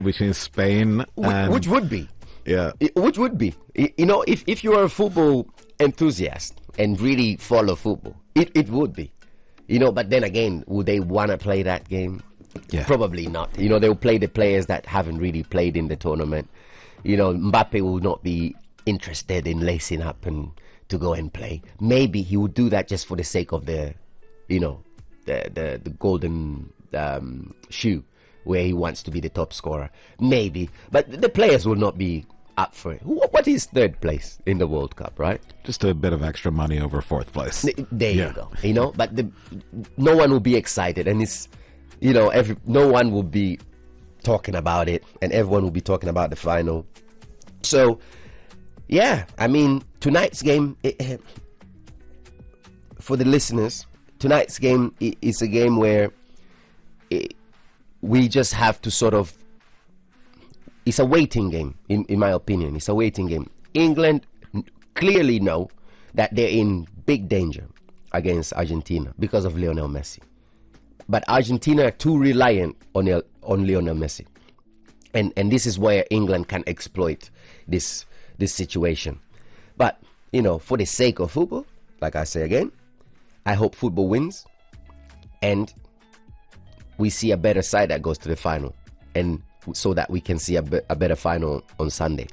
between Spain and... Which would be. Yeah. Which would be. You know, if you are a football enthusiast and really follow football, it would be. You know, but then again, would they want to play that game? Yeah. Probably not. You know, they'll play the players that haven't really played in the tournament. You know, Mbappe will not be interested in lacing up and to go and play. Maybe he would do that just for the sake of the, you know, the golden shoe, where he wants to be the top scorer. Maybe. But the players will not be up for it. What is third place in the World Cup, right? Just a bit of extra money over fourth place. There you go. You know, but no one will be excited, and it's, you know, no one will be talking about it, and everyone will be talking about the final. So, yeah, I mean, tonight's game, for the listeners, tonight's game is a game where we just have to sort of, it's a waiting game, in my opinion. It's a waiting game. England clearly know that they're in big danger against Argentina because of Lionel Messi. But Argentina are too reliant on Lionel Messi. And this is where England can exploit this situation. But, you know, for the sake of football, like I say again, I hope football wins and we see a better side that goes to the final, and so that we can see a better final on Sunday.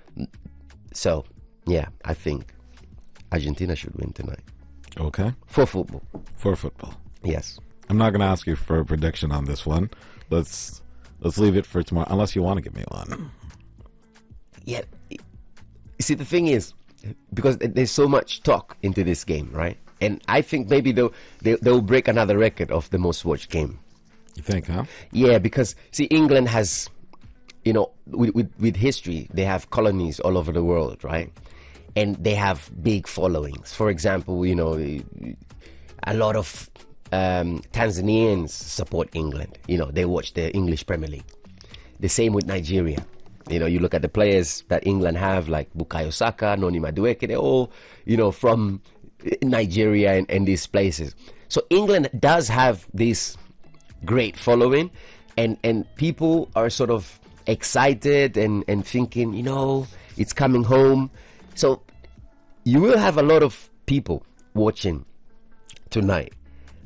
So, yeah, I think Argentina should win tonight. Okay. For football. For football. Yes. I'm not going to ask you for a prediction on this one. Let's leave it for tomorrow, unless you want to give me one. Yeah. You see, the thing is, because there's so much talk into this game, right? And I think maybe they'll break another record of the most watched game. You think, huh? Yeah, because, see, England has, you know, with history, they have colonies all over the world, right? And they have big followings. For example, you know, a lot of Tanzanians support England. You know, they watch the English Premier League. The same with Nigeria. You know, you look at the players that England have, like Bukayo Saka, Noni Madueke, they're all, you know, from Nigeria and these places. So England does have this great following, and people are sort of excited and thinking, you know, it's coming home. So you will have a lot of people watching tonight.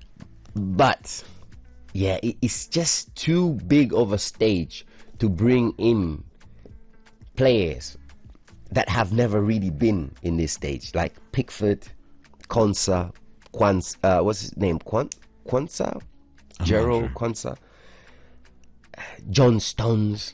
But, yeah, it's just too big of a stage to bring in players that have never really been in this stage, like Pickford, Konsa, what's his name? Kwanzaa? Gerald Kwanzaa, John Stones.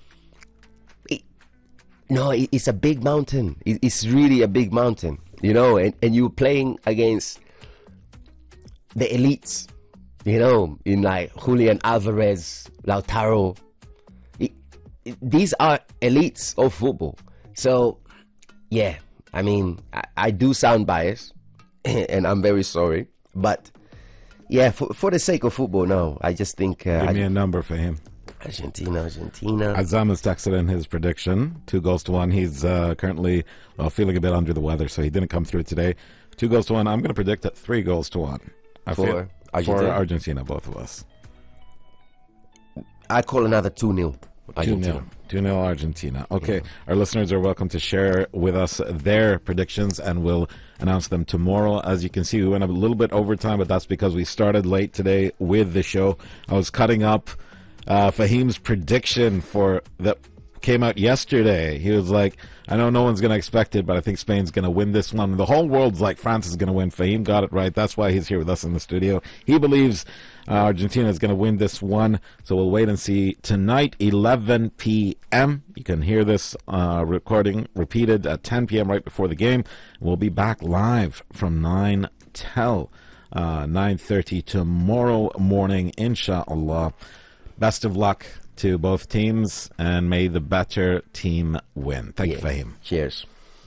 It's a big mountain. It's really a big mountain, you know, and you're playing against the elites, you know, in like Julian Alvarez, Lautaro. These are elites of football. So, yeah, I mean, I do sound biased, and I'm very sorry, but yeah, for the sake of football, no. I just think... Give me a number for him. Argentina. Azam has texted in his prediction, 2-1. He's currently feeling a bit under the weather, so he didn't come through today. 2-1. I'm going to predict at 3-1. For Argentina? For Argentina, both of us. I call another 2-0. 2-0 Argentina. Okay, yeah. Our listeners are welcome to share with us their predictions, and we'll announce them tomorrow. As you can see, we went a little bit over time, but that's because we started late today with the show. I was cutting up Fahim's prediction that came out yesterday. He was like, I know no one's going to expect it, but I think Spain's going to win this one. The whole world's like, France is going to win. Fahim got it right. That's why he's here with us in the studio. He believes Argentina is going to win this one. So we'll wait and see. Tonight, 11 p.m. You can hear this recording repeated at 10 p.m. right before the game. We'll be back live from 9 till 9:30 tomorrow morning, inshallah. Best of luck to both teams, and may the better team win. Thank you, Fahim. Cheers.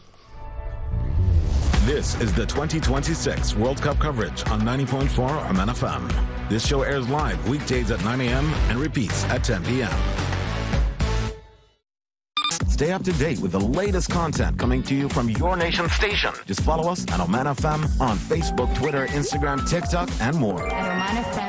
This is the 2026 World Cup coverage on 90.4 Oman FM. This show airs live weekdays at 9 a.m. and repeats at 10 p.m. Stay up to date with the latest content coming to you from your nation's station. Just follow us at Oman FM on Facebook, Twitter, Instagram, TikTok, and more. At Oman FM.